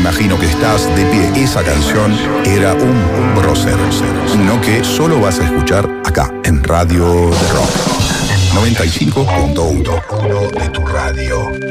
imagino que estás de pie. Esa canción era un prócer. No que solo vas a escuchar acá, en Radio de Rock. 95.1 de tu radio.